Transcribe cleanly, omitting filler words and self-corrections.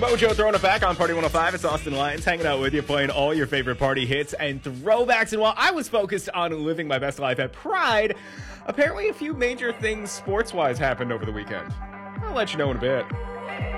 Mojo throwing it back on Party 105. It's Austin Lyons hanging out with you, playing all your favorite party hits and throwbacks. And while I was focused on living my best life at Pride, apparently a few major things sports-wise happened over the weekend. I'll let you know in a bit.